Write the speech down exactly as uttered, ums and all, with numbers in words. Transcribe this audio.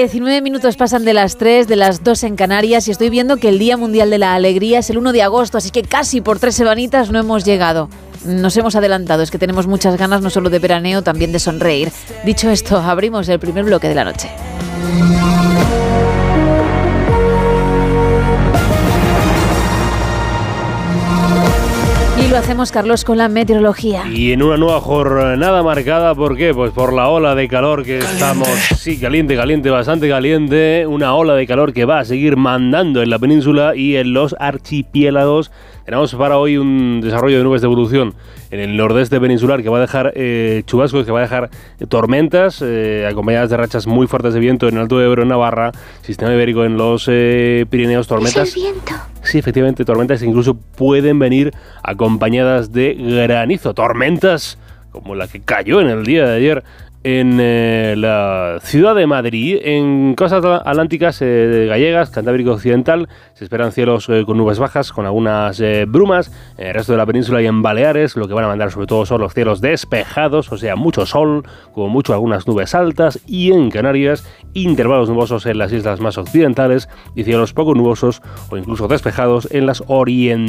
diecinueve minutos pasan de las tres, de las dos en Canarias, y estoy viendo que el Día Mundial de la Alegría es el uno de agosto, así que casi por tres semanitas no hemos llegado. Nos hemos adelantado, es que tenemos muchas ganas no solo de veraneo, también de sonreír. Dicho esto, abrimos el primer bloque de la noche. Y lo hacemos, Carlos, con la meteorología. Y en una nueva jornada marcada, ¿por qué? Pues por la ola de calor que caliente. estamos... Sí, caliente, caliente, bastante caliente. Una ola de calor que va a seguir mandando en la península y en los archipiélagos. Tenemos para hoy un desarrollo de nubes de evolución en el nordeste peninsular que va a dejar eh, chubascos, que va a dejar tormentas eh, acompañadas de rachas muy fuertes de viento en el Alto Ebro, en Navarra, sistema ibérico en los eh, Pirineos, tormentas... Es el viento. Sí, efectivamente, tormentas que incluso pueden venir acompañadas de granizo. Tormentas como la que cayó en el día de ayer en eh, la ciudad de Madrid, en costas atlánticas eh, gallegas, Cantábrico Occidental. Se esperan cielos eh, con nubes bajas, con algunas eh, brumas. En el resto de la península y en Baleares, lo que van a mandar sobre todo son los cielos despejados, o sea, mucho sol, como mucho algunas nubes altas. Y en Canarias, intervalos nubosos en las islas más occidentales y cielos poco nubosos o incluso despejados en las orientales.